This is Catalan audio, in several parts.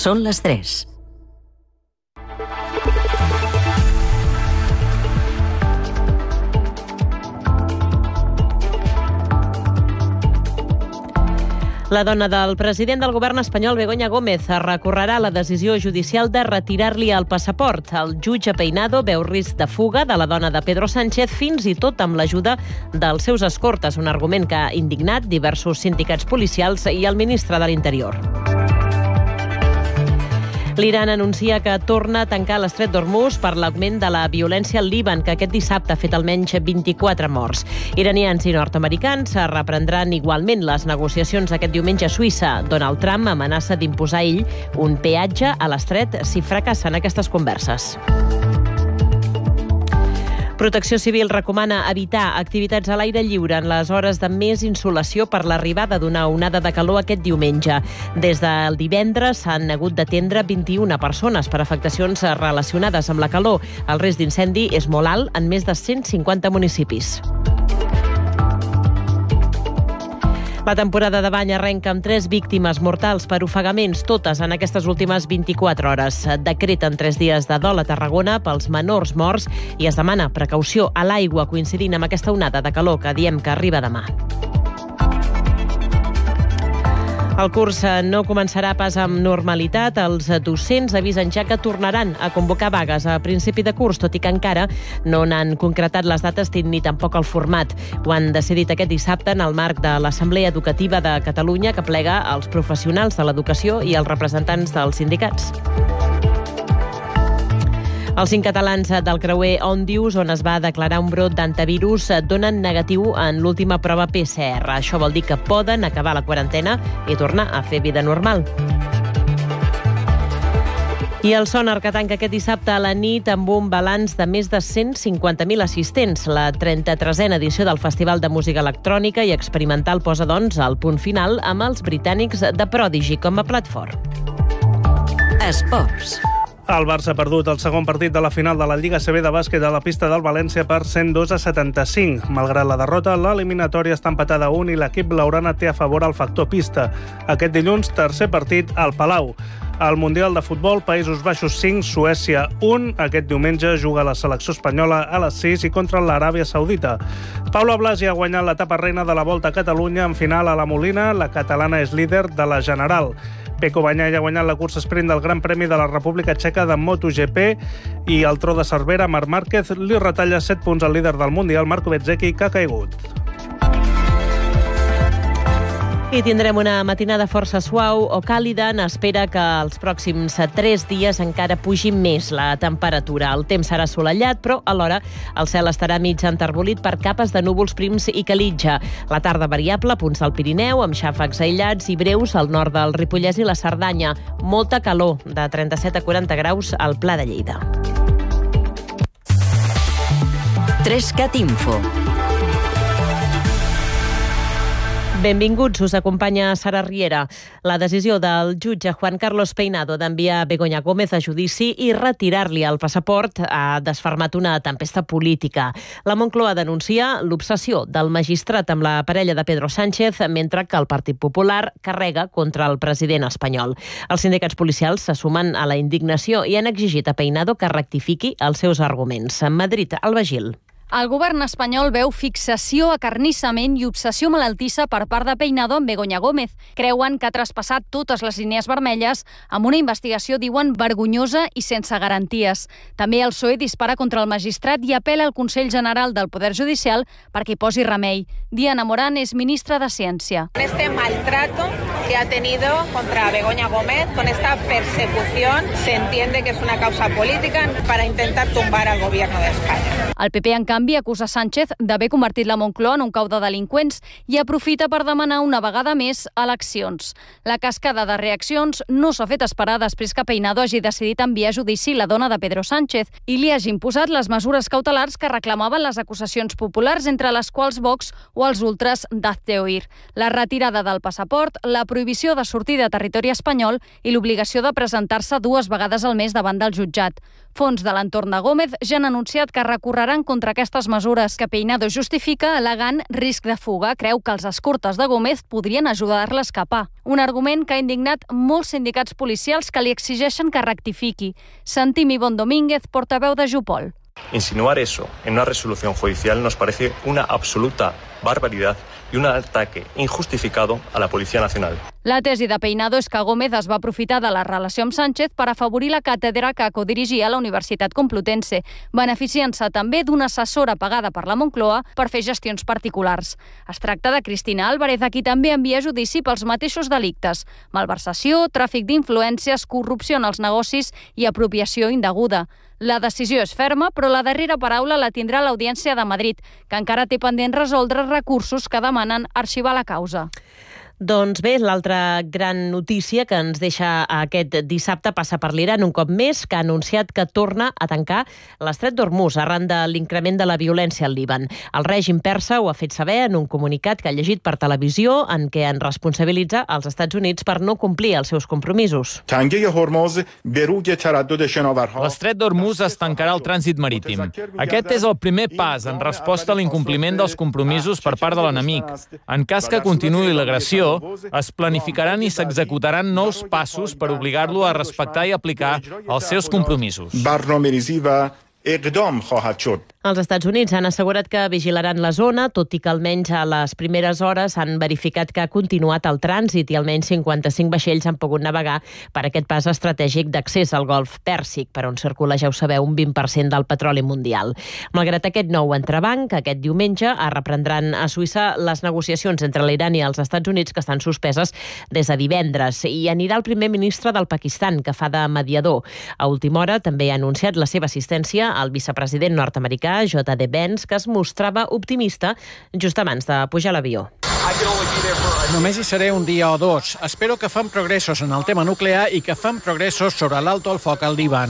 Són les 3. La dona del president del govern espanyol, Begoña Gómez, recorrerà la decisió judicial de retirar-li el passaport. El jutge Peinado veu risc de fuga de la dona de Pedro Sánchez, fins i tot amb l'ajuda dels seus escortes, un argument que ha indignat diversos sindicats policials i el ministre de l'Interior. L'Iran anuncia que torna a tancar l'estret d'Hormuz per l'augment de la violència al Líban, que aquest dissabte ha fet almenys 24 morts. Iranians i nord-americans reprendran igualment les negociacions aquest diumenge a Suïssa. Donald Trump amenaça d'imposar ell un peatge a l'estret si fracassen aquestes converses. Protecció Civil recomana evitar activitats a l'aire lliure en les hores de més insolació per l'arribada d'una onada de calor aquest diumenge. Des del divendres s'han hagut d'atendre 21 persones per afectacions relacionades amb la calor. El risc d'incendi és molt alt en més de 150 municipis. La temporada de bany arrenca amb 3 víctimes mortals per ofegaments, totes en aquestes últimes 24 hores. Decreten 3 dies de dol a Tarragona pels menors morts i es demana precaució a l'aigua, coincidint amb aquesta onada de calor que diem que arriba demà. El curs no començarà pas amb normalitat. Els docents avisen ja que tornaran a convocar vagues a principi de curs, tot i que encara no n'han concretat les dates ni tampoc el format. Ho han decidit aquest dissabte en el marc de l'Assemblea Educativa de Catalunya, que plega els professionals de l'educació i els representants dels sindicats. Els 5 catalans del creuer Òndius, on es va declarar un brot d'antivirus, donen negatiu en l'última prova PCR. Això vol dir que poden acabar la quarantena i tornar a fer vida normal. I el Sonar, que tanca aquest dissabte a la nit amb un balanç de més de 150.000 assistents. La 33a edició del Festival de Música Electrònica i Experimental posa, doncs, el punt final amb els britànics de Prodigy com a plat fort. Esports. El Barça ha perdut el segon partit de la final de la Lliga CB de bàsquet a la pista del València per 102-75. Malgrat la derrota, l'eliminatòria està empatada a 1 i l'equip blaugrana té a favor el factor pista. Aquest dilluns, tercer partit al Palau. Al Mundial de Futbol, Països Baixos 5, Suècia 1. Aquest diumenge juga la selecció espanyola a les 6 i contra l'Aràbia Saudita. Paula Blasi ha guanyat l'etapa reina de la Volta a Catalunya en final a la Molina. La catalana és líder de la General. Pecco Bagnaia ha guanyat la cursa sprint del Gran Premi de la República Txeca de MotoGP i el tro de Cervera, Marc Márquez, li retalla 7 punts al líder del Mundial, Marco Bezzecchi, que ha caigut. I tindrem una matinada força suau o càlida. N'espera que els pròxims 3 dies encara pugi més la temperatura. El temps serà assolellat, però alhora el cel estarà mig enterbolit per capes de núvols prims i calitja. La tarda variable, punts del Pirineu, amb xàfecs aïllats i breus al nord del Ripollès i la Cerdanya. Molta calor, de 37 a 40 graus al Pla de Lleida. 3cat Info. Benvinguts, us acompanya Sara Riera. La decisió del jutge Juan Carlos Peinado d'enviar Begoña Gómez a judici i retirar-li el passaport ha desfermat una tempesta política. La Moncloa denuncia l'obsessió del magistrat amb la parella de Pedro Sánchez, mentre que el Partit Popular carrega contra el president espanyol. Els sindicats policials se sumen a la indignació i han exigit a Peinado que rectifiqui els seus arguments. En Madrid, Alba Gil. El govern espanyol veu fixació, acarnissament i obsessió malaltissa per part de Peinado amb Begoña Gómez. Creuen que ha traspassat totes les línies vermelles amb una investigació, diuen, vergonyosa i sense garanties. També el PSOE dispara contra el magistrat i apela al Consell General del Poder Judicial perquè hi posi remei. Diana Morán és ministra de Ciència. Este maltrato que ha tenido contra Begoña Gómez, con esta persecución, se entiende que es una causa política para intentar tumbar al gobierno de España. El PP, en canvi, acusa Sánchez d'haver convertit la Moncloa en un cau de delinqüents i aprofita per demanar una vegada més eleccions. La cascada de reaccions no s'ha fet esperar després que Peinado hagi decidit enviar a judici la dona de Pedro Sánchez i li hagi imposat les mesures cautelars que reclamaven les acusacions populars, entre les quals Vox o els ultras d'Hazte Oír. La retirada del passaport, la prohibició de sortir de territori espanyol i l'obligació de presentar-se 2 vegades al mes davant del jutjat. Fons de l'entorn de Gómez ja han anunciat que recorreran contra aquesta aquestes mesures, que Peinado justifica al·legant risc de fuga. Creu que els escortes de Gómez podrien ajudar-la a escapar. Un argument que ha indignat molts sindicats policials que li exigeixen que rectifiqui. Sentim Ivonne Domínguez, portaveu de Jupol. Insinuar eso en una resolución judicial nos parece una absoluta barbaridad y un ataque injustificado a la Policía Nacional. La tesi de Peinado és que Gómez es va aprofitar de la relació amb Sánchez per afavorir la càtedra que codirigia a la Universitat Complutense, beneficiant-se també d'una assessora pagada per la Moncloa per fer gestions particulars. Es tracta de Cristina Álvarez, a qui també envia a judici pels mateixos delictes: malversació, tràfic d'influències, corrupció en els negocis i apropiació indeguda. La decisió és ferma, però la darrera paraula la tindrà l'Audiència de Madrid, que encara té pendent resoldre recursos que demanen arxivar la causa. Doncs bé, l'altra gran notícia que ens deixa aquest dissabte passa per l'Iran un cop més, que ha anunciat que torna a tancar l'estret d'Hormuz arran de l'increment de la violència al Líban. El règim persa ho ha fet saber en un comunicat que ha llegit per televisió en què en responsabilitza els Estats Units per no complir els seus compromisos. L'estret d'Hormuz es tancarà al trànsit marítim. Aquest és el primer pas en resposta a l'incompliment dels compromisos per part de l'enemic. En cas que continuï l'agressió, es planificaran i s'executaran nous passos per obligar-lo a respectar i aplicar els seus compromisos. Els Estats Units han assegurat que vigilaran la zona, tot i que almenys a les primeres hores han verificat que ha continuat el trànsit i almenys 55 vaixells han pogut navegar per aquest pas estratègic d'accés al Golf Pèrsic, per on circula, ja ho sabeu, un 20% del petroli mundial. Malgrat aquest nou entrebanc, aquest diumenge es reprendran a Suïssa les negociacions entre l'Iran i els Estats Units, que estan suspeses des de divendres, i anirà el primer ministre del Pakistan, que fa de mediador. A última hora també ha anunciat la seva assistència al vicepresident nord-americà J.D. Vance, que es mostrava optimista just abans de pujar a l'avió. Només hi seré un dia o dos. Espero que fem progressos en el tema nuclear i que fem progressos sobre l'alto al foc al Líban.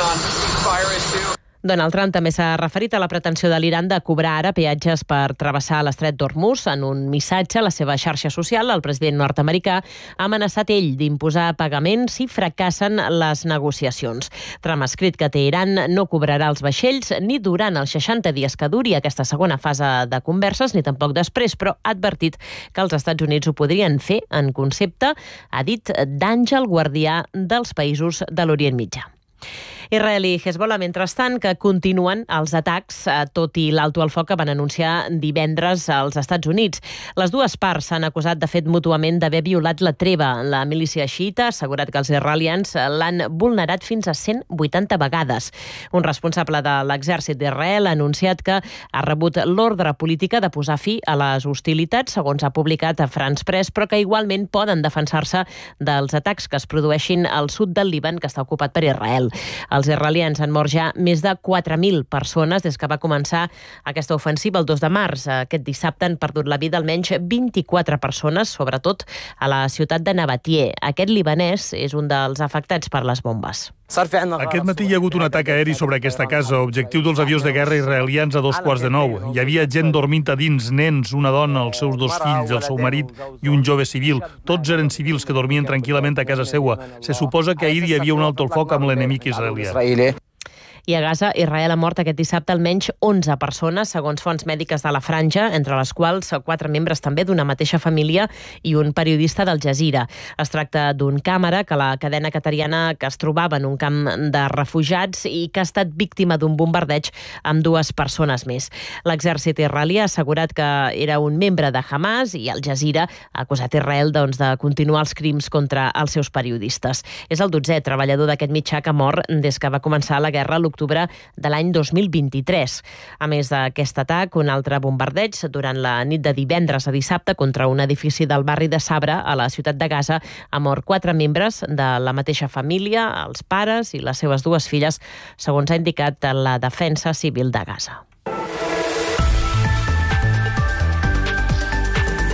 Donald Trump també s'ha referit a la pretensió de l'Iran de cobrar ara peatges per travessar l'estret d'Hormuz. En un missatge a la seva xarxa social, el president nord-americà ha amenaçat ell d'imposar pagaments si fracassen les negociacions. Trump ha escrit que Teheran no cobrarà els vaixells ni durant els 60 dies que duri aquesta segona fase de converses, ni tampoc després, però ha advertit que els Estats Units ho podrien fer en concepte, ha dit, d'àngel guardià dels països de l'Orient Mitjà. Israel i Hezbollah, mentrestant, que continuen els atacs, tot i l'alto al foc que van anunciar divendres als Estats Units. Les dues parts s'han acusat de fet mútuament d'haver violat la treva. La milícia xiita ha assegurat que els israelians l'han vulnerat fins a 180 vegades. Un responsable de l'exèrcit d'Israel ha anunciat que ha rebut l'ordre política de posar fi a les hostilitats, segons ha publicat a France Press, però que igualment poden defensar-se dels atacs que es produeixin al sud del Líban, que està ocupat per Israel. Els israelians han mort ja més de 4.000 persones des que va començar aquesta ofensiva el 2 de març. Aquest dissabte han perdut la vida almenys 24 persones, sobretot a la ciutat de Nabatieh. Aquest libanès és un dels afectats per les bombes. Aquest matí hi ha hagut un atac aeri sobre aquesta casa, objectiu dels avions de guerra israelians a 8:45. Hi havia gent dormint a dins, nens, una dona, els seus 2 fills, el seu marit i un jove civil. Tots eren civils que dormien tranquil·lament a casa seua. Se suposa que ahir hi havia un alto al foc amb l'enemic israelià. I a Gaza, Israel ha mort aquest dissabte almenys 11 persones, segons fonts mèdiques de la Franja, entre les quals 4 membres també d'una mateixa família i un periodista d'Al Jazeera. Es tracta d'un càmera que la cadena qatariana que es trobava en un camp de refugiats i que ha estat víctima d'un bombardeig amb 2 persones més. L'exèrcit israelí ha assegurat que era un membre de Hamas i Al Jazeera ha acusat Israel de continuar els crims contra els seus periodistes. És el 12è treballador d'aquest mitjà que mor des que va començar la guerra l'octubre de l'any 2023. A més d'aquest atac, un altre bombardeig durant la nit de divendres a dissabte contra un edifici del barri de Sabra, a la ciutat de Gaza, ha mort 4 membres de la mateixa família, els pares i les seves 2 filles, segons ha indicat la Defensa Civil de Gaza.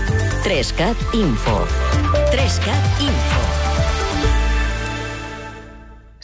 3CAT Info. 3CAT Info.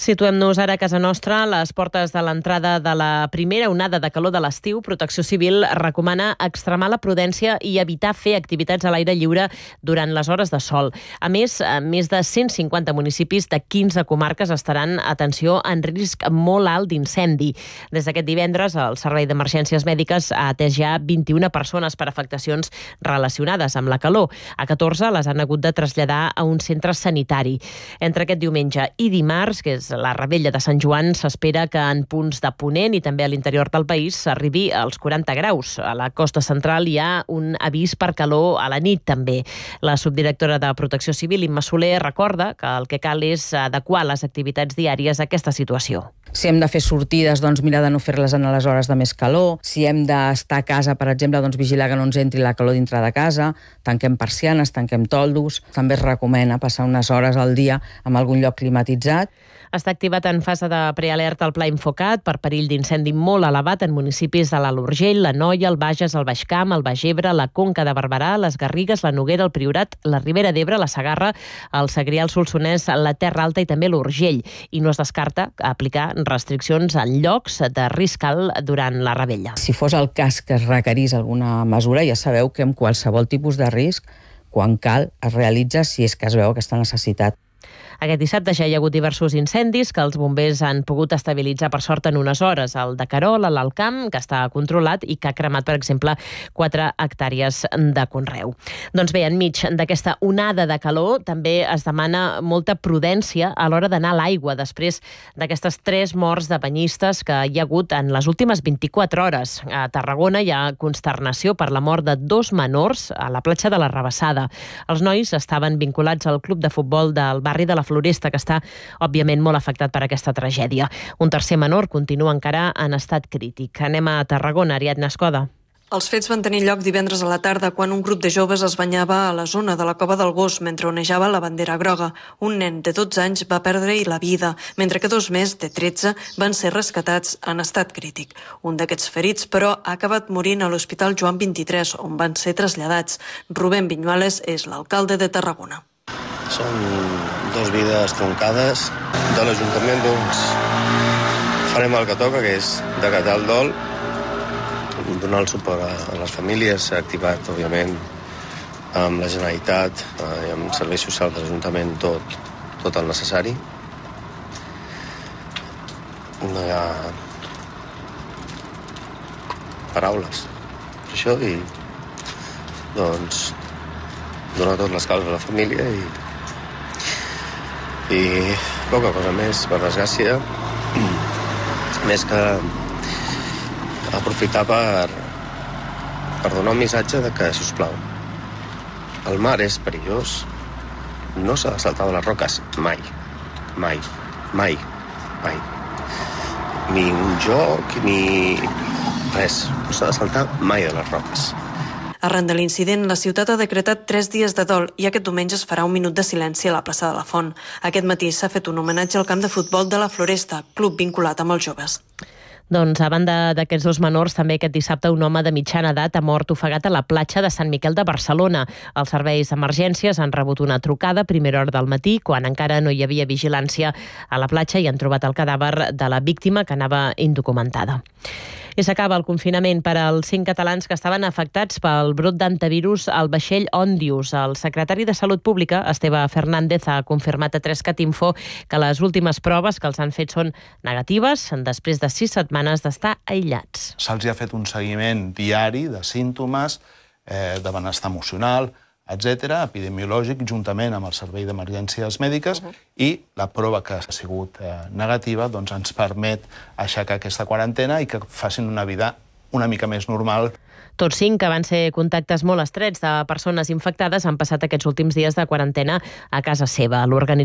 Situem-nos ara a casa nostra. A les portes de l'entrada de la primera onada de calor de l'estiu, Protecció Civil recomana extremar la prudència i evitar fer activitats a l'aire lliure durant les hores de sol. A més de 150 municipis de 15 comarques estaran, atenció, en risc molt alt d'incendi. Des d'aquest divendres, el Servei d'Emergències Mèdiques ha atès ja 21 persones per afectacions relacionades amb la calor. A 14 les han hagut de traslladar a un centre sanitari. Entre aquest diumenge i dimarts, que és la Revetlla de Sant Joan, s'espera que en punts de Ponent i també a l'interior del país s'arribi als 40 graus. A la costa central hi ha un avís per calor a la nit també. La subdirectora de Protecció Civil, Imma Soler, recorda que el que cal és adequar les activitats diàries a aquesta situació. Si hem de fer sortides, doncs mirar de no fer-les en les hores de més calor. Si hem d'estar a casa, per exemple, doncs vigilar que no ens entri la calor dintre de casa. Tanquem persianes, tanquem toldos. També es recomana passar unes hores al dia en algun lloc climatitzat. Està activat en fase de prealerta el Pla Infocat per perill d'incendi molt elevat en municipis de l'Alt Urgell, l'Anoia, el Bages, el Baix Camp, el Baix Ebre, la Conca de Barberà, les Garrigues, la Noguera, el Priorat, la Ribera d'Ebre, la Segarra, el Segrià, el Solsonès, la Terra Alta i també l'Urgell. I no es descarta aplicar restriccions en llocs de risc alt durant la Revetlla. Si fos el cas que es requerís alguna mesura, ja sabeu que amb qualsevol tipus de risc, quan cal, es realitza si és que es veu aquesta necessitat. Aquest dissabte ja hi ha hagut diversos incendis que els bombers han pogut estabilitzar per sort en unes hores. El de Querol, a l'Alt Camp, que està controlat i que ha cremat, per exemple, 4 hectàrees de conreu. Doncs bé, enmig d'aquesta onada de calor també es demana molta prudència a l'hora d'anar a l'aigua després d'aquestes 3 morts de banyistes que hi ha hagut en les últimes 24 hores. A Tarragona hi ha consternació per la mort de 2 menors a la platja de la Rabassada. Els nois estaven vinculats al club de futbol del barri de la Floresta, que està, òbviament, molt afectat per aquesta tragèdia. Un tercer menor continua encara en estat crític. Anem a Tarragona, Ariadna Escoda. Els fets van tenir lloc divendres a la tarda quan un grup de joves es banyava a la zona de la Cova del Gos mentre onejava la bandera groga. Un nen de 12 anys va perdre-hi la vida, mentre que 2 més, de 13, van ser rescatats en estat crític. Un d'aquests ferits, però, ha acabat morint a l'Hospital Joan 23, on van ser traslladats. Rubén Viñuales és l'alcalde de Tarragona. Són 2 vides troncades. De l'Ajuntament, doncs, farem el que toca, que és d'acatar el dol, donar el suport a les famílies. S'ha activat, òbviament, amb la Generalitat i amb els serveis socials de l'Ajuntament tot el necessari. No hi ha paraules per això i, doncs, donar tot l'escalf a la família i poca cosa més, per desgràcia, més que aprofitar per donar un missatge de que, sisplau, el mar és perillós, no s'ha de saltar de les roques mai, mai, mai, mai. Ni un joc, ni res, no s'ha de saltar mai de les roques. Arran de l'incident, la ciutat ha decretat 3 dies de dol i aquest diumenge es farà un minut de silenci a la plaça de la Font. Aquest matí s'ha fet un homenatge al camp de futbol de la Floresta, club vinculat amb els joves. Doncs, a banda d'aquests 2 menors, també aquest dissabte un home de mitjana edat ha mort ofegat a la platja de Sant Miquel de Barcelona. Els serveis d'emergències han rebut una trucada a primera hora del matí, quan encara no hi havia vigilància a la platja i han trobat el cadàver de la víctima, que anava indocumentada. I s'acaba el confinament per als 5 catalans que estaven afectats pel brot d'antivirus al vaixell Òndius. El secretari de Salut Pública, Esteve Fernández, ha confirmat a 3cat Info que les últimes proves que els han fet són negatives després de 6 setmanes d'estar aïllats. Se'ls ha fet un seguiment diari de símptomes, de benestar emocional, etc., epidemiològic, juntament amb el Servei d'Emergències Mèdiques, i la prova que ha sigut negativa doncs ens permet aixecar aquesta quarantena i que facin una vida una mica més normal. Tots 5 que van ser contactes molt estrets de persones infectades han passat aquests últims dies de quarantena a casa seva.